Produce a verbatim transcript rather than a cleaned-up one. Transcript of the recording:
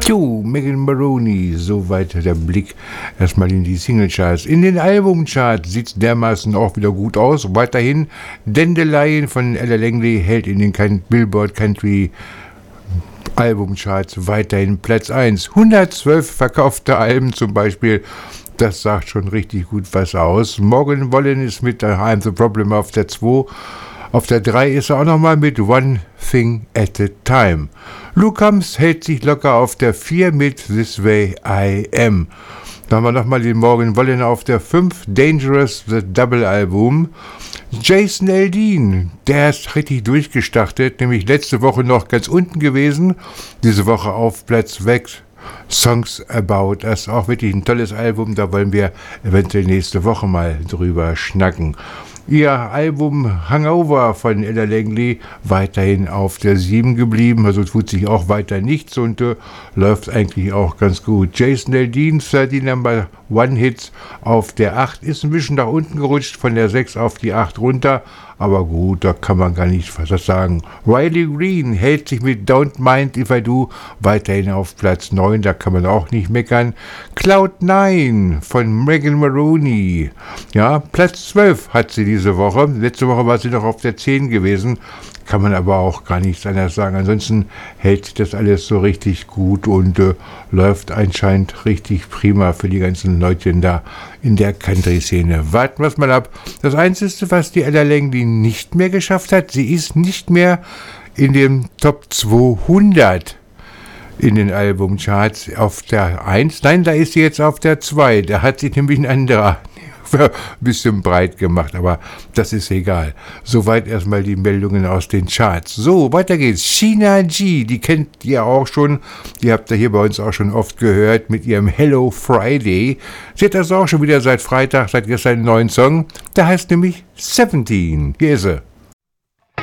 Jo, Megan Maroney, soweit der Blick erstmal in die Singlecharts. In den Albumcharts sieht es dermaßen auch wieder gut aus. Weiterhin Dandelion von Ella Langley hält in den Billboard Country Albumcharts weiterhin Platz eins. hundertzwölf verkaufte Alben zum Beispiel. Das sagt schon richtig gut was aus. Morgan Wallen ist mit I'm the Problem auf der zwei. Auf der drei ist er auch nochmal mit One Thing at a Time. Luke Combs hält sich locker auf der vier mit This Way I Am. Dann haben wir nochmal den Morgan Wallen auf der fünf, Dangerous, The Double Album. Jason Aldean, der ist richtig durchgestartet, nämlich letzte Woche noch ganz unten gewesen, diese Woche auf Platz sechs. Songs About Us, auch wirklich ein tolles Album, da wollen wir eventuell nächste Woche mal drüber schnacken. Ihr Album Hangover von Ella Langley weiterhin auf der sieben geblieben, also tut sich auch weiter nichts und äh, läuft eigentlich auch ganz gut. Jason Aldean, dreizehn Number One Hits auf der acht, ist ein bisschen nach unten gerutscht, von der sechs auf die acht runter, aber gut, da kann man gar nicht was sagen. Riley Green hält sich mit Don't Mind If I Do weiterhin auf Platz neun, da kann man auch nicht meckern. Cloud neun von Megan Maroney, ja, Platz zwölf hat sie diese Woche, letzte Woche war sie noch auf der zehn gewesen, kann man aber auch gar nichts anderes sagen. Ansonsten hält sich das alles so richtig gut und äh, läuft anscheinend richtig prima für die ganzen Leute da in der Country-Szene. Warten wir es mal ab. Das Einzige, was die Ella Langley nicht mehr geschafft hat, sie ist nicht mehr in dem Top zweihundert in den Albumcharts auf der eins. Nein, da ist sie jetzt auf der zwei. Da hat sich nämlich ein anderer ein bisschen breit gemacht, aber das ist egal. Soweit erstmal die Meldungen aus den Charts. So, weiter geht's. Sheena G, die kennt ihr auch schon, die habt ihr hier bei uns auch schon oft gehört mit ihrem Hello Friday. Sie hat das auch schon wieder seit Freitag, seit gestern einen neuen Song, der heißt nämlich siebzehn. Hier ist sie.